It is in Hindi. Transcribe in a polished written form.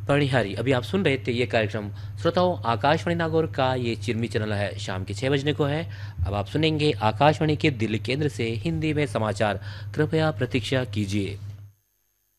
परिहारी। अभी आप सुन रहे थे ये कार्यक्रम। श्रोताओं, आकाशवाणी नागौर का ये चिरमी चैनल है, शाम के 6 बजने को है। अब आप सुनेंगे आकाशवाणी के दिल्ली केंद्र से हिंदी में समाचार। कृपया प्रतीक्षा कीजिए।